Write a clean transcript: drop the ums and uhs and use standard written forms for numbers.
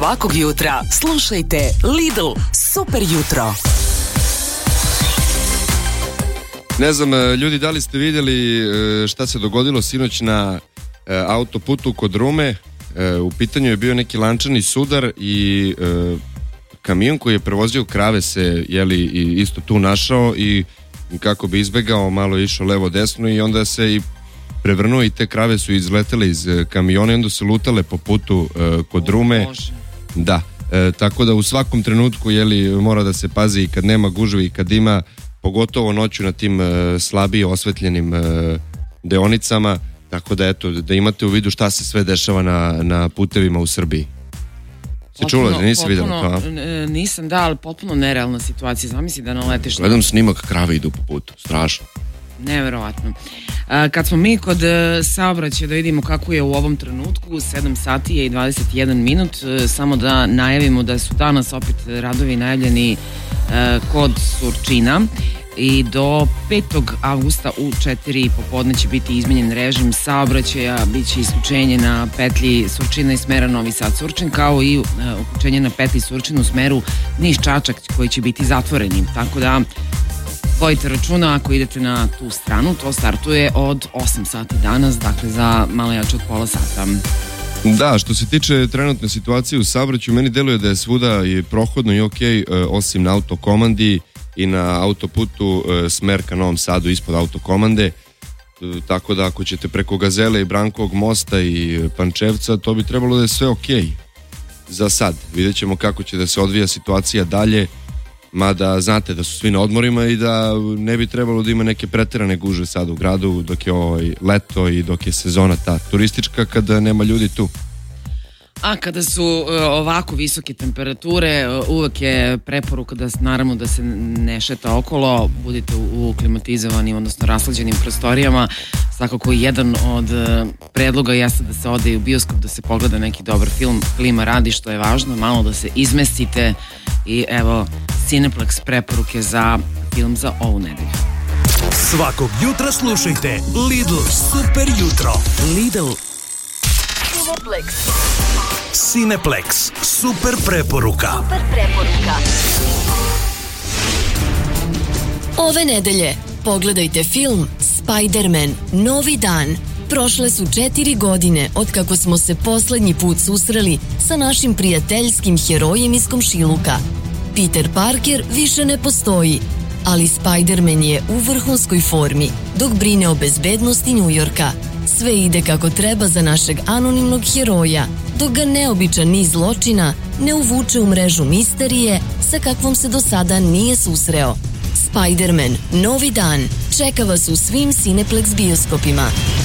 Svakog jutra slušajte Lidl Super jutro. Ne znam, ljudi, da li ste vidjeli šta se dogodilo sinoć na autoputu kod Rume? U pitanju je bio neki lančani sudar i kamion koji je prevozio krave se isto tu našao i kako bi izbegao malo išao levo desno i onda se i prevrnuo i te krave su izletele iz kamiona i onda su lutale po putu kod Rume. Da, tako da u svakom trenutku mora da se pazi i kad nema gužve i kad ima, pogotovo noću na tim slabije osvetljenim deonicama, tako da eto, da imate u vidu šta se sve dešava na putevima u Srbiji. Si čula da nisi vidjela? Nisam, da, ali potpuno nerealna situacija. Zamisli da naletiš. Gledam snimak, krave idu po putu, strašno. Neverovatno. Kad smo mi kod saobraćaja, da vidimo kako je u ovom trenutku, 7 sati je i 21 minut, samo da najavimo da su danas opet radovi najavljeni kod Surčina i do 5. avgusta u 4 popodne će biti izmenjen režim saobraćaja, bit će isključenje na petlji Surčina i smera Novi Sad Surčin, kao i uključenje na petlji Surčin u smeru Niš-Čačak koji će biti zatvoreni, tako da vodite računa ako idete na tu stranu. To startuje od 8 sati danas, dakle za malo jače od pola sata. Da, što se tiče trenutne situacije u saobraćaju, meni deluje da je svuda i prohodno i okej, osim na autokomandi i na autoputu smer ka Novom Sadu ispod autokomande, tako da ako ćete preko Gazele i Brankovog mosta i Pančevca, to bi trebalo da je sve okej za sad. Vidjet ćemo kako će da se odvija situacija dalje, mada znate da su svi na odmorima i da ne bi trebalo da ima neke preterane gužve sad u gradu dok je leto i dok je sezona ta turistička kada nema ljudi tu. A kada su ovako visoke temperature, uvek je preporuka da naravno da se ne šeta okolo, budite u klimatizovanim, odnosno raslađenim prostorijama. Svakako jedan od predloga jeste da se ode i u bioskop, da se pogleda neki dobar film, klima radi, što je važno, malo da se izmestite i evo Cineplex preporuke za film za ovu nedelju. Svakog jutra slušajte Lidl Super jutro. Lidl Cineplex Super preporuka. Ove nedelje pogledajte film Spider-Man Novi dan. Prošle su 4 godine od kako smo se poslednji put susreli sa našim prijateljskim herojem iz komšiluka. Peter Parker više ne postoji, ali Spider-Man je u vrhunskoj formi dok brine o bezbednosti Njujorka. Sve ide kako treba za našeg anonimnog heroja, dok ga neobičan niz zločina ne uvuče u mrežu misterije sa kakvom se do sada nije susreo. Spider-Man Novi dan čeka vas u svim Cineplex bioskopima.